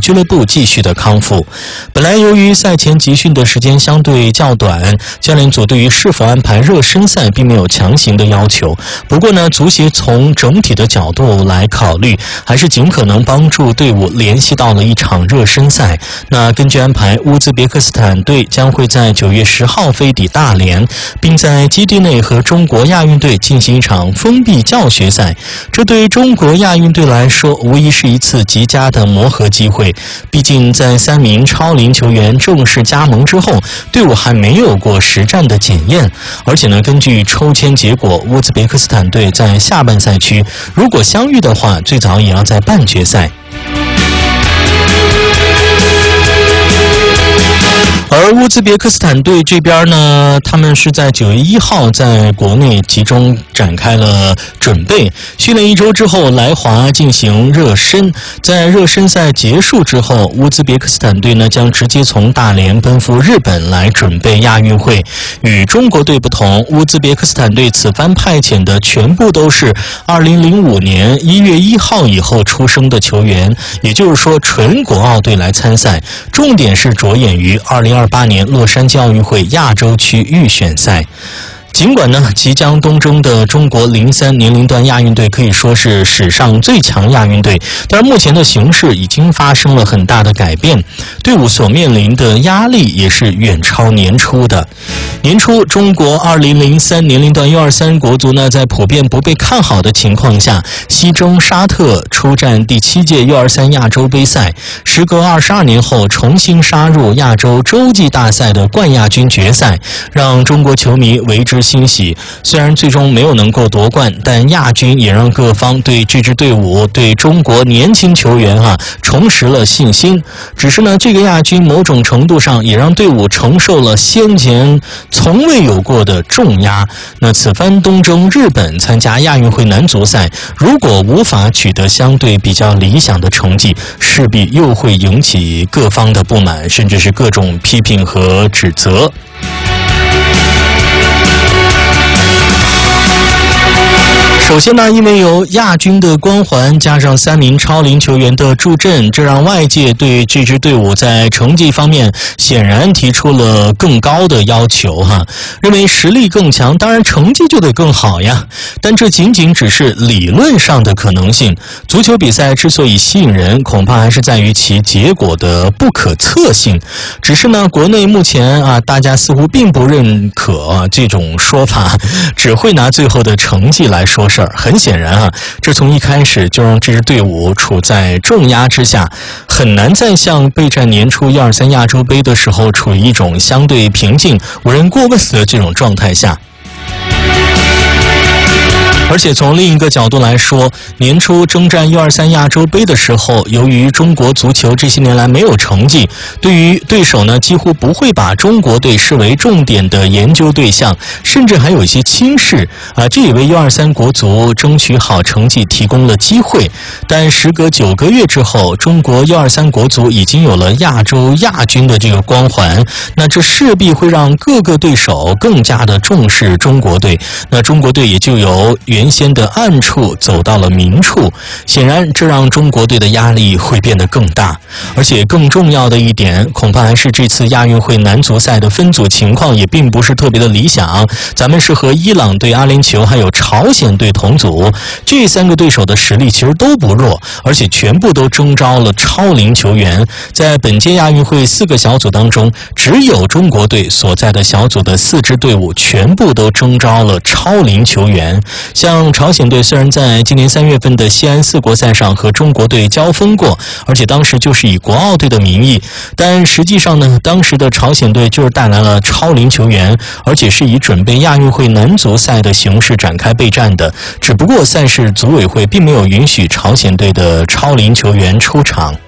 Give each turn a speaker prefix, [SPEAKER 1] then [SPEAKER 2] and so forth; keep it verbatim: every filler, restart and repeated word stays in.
[SPEAKER 1] 俱乐部继续的康复。本来由于赛前集训的时间相对较短，教练组对于是否安排热身赛并没有强行的要求。不过呢，足协从整体的角度来考虑，还是尽可能帮助队伍联系到了一场热身赛。那根据安排，乌兹别克斯坦队将会在九月十号飞抵大连，并在基地内和中国亚运队进行一场封闭教学赛。这对中国亚运队来说，无疑是一次极佳的磨合机会。毕竟在三名超龄球员正式加盟之后，队伍还没有过实战的检验。而且呢，根据抽签结果，乌兹别克斯坦队在下半赛区，如果相遇的话，最早也要在半决赛。而乌兹别克斯坦队这边呢，他们是在九月一号在国内集中展开了准备，训练一周之后来华进行热身。在热身赛结束之后，乌兹别克斯坦队呢将直接从大连奔赴日本来准备亚运会。与中国队不同，乌兹别克斯坦队此番派遣的全部都是二零零五年一月一号以后出生的球员，也就是说纯国奥队来参赛，重点是着眼于二零二八年洛杉矶奥运会亚洲区预选赛。尽管呢，即将东征的中国零三年龄段亚运队可以说是史上最强亚运队，但是目前的形势已经发生了很大的改变，队伍所面临的压力也是远超年初的。年初，中国二零零三年龄段 U 二十三 国足呢，在普遍不被看好的情况下，西征沙特出战第七届 U 二十三 亚洲杯赛，时隔二十二年后重新杀入亚洲洲际大赛的冠亚军决赛，让中国球迷为之欣喜。虽然最终没有能够夺冠，但亚军也让各方对这支队伍、对中国年轻球员啊重拾了信心。只是呢，这个亚军某种程度上也让队伍承受了先前从未有过的重压。那此番东征日本参加亚运会男足赛，如果无法取得相对比较理想的成绩，势必又会引起各方的不满，甚至是各种批评和指责。首先呢，因为有亚军的光环，加上三名超龄球员的助阵，这让外界对这支队伍在成绩方面显然提出了更高的要求哈，认为实力更强，当然成绩就得更好呀。但这仅仅只是理论上的可能性。足球比赛之所以吸引人，恐怕还是在于其结果的不可测性。只是呢，国内目前啊，大家似乎并不认可、啊、这种说法，只会拿最后的成绩来说事。很显然啊，这从一开始就让这支队伍处在重压之下，很难再像备战年初 U 二十三 亚洲杯的时候处于一种相对平静、无人过问的这种状态下。而且从另一个角度来说，年初征战 U 二十三 亚洲杯的时候，由于中国足球这些年来没有成绩，对于对手呢几乎不会把中国队视为重点的研究对象，甚至还有一些轻视啊，这也为 U 二十三 国足争取好成绩提供了机会。但时隔九个月之后，中国 U 二十三 国足已经有了亚洲亚军的这个光环，那这势必会让各个对手更加的重视中国队，那中国队也就由原先的暗处走到了明处，显然这让中国队的压力会变得更大。而且更重要的一点，恐怕还是这次亚运会男足赛的分组情况也并不是特别的理想。咱们是和伊朗队、阿联酋还有朝鲜队同组，这三个对手的实力其实都不弱，而且全部都征召了超龄球员。在本届亚运会四个小组当中，只有中国队所在的小组的四支队伍全部都征召了超龄球员。像朝鲜队虽然在今年三月份的西安四国赛上和中国队交锋过，而且当时就是以国奥队的名义，但实际上呢，当时的朝鲜队就是带来了超龄球员，而且是以准备亚运会男足赛的形式展开备战的。只不过赛事组委会并没有允许朝鲜队的超龄球员出场。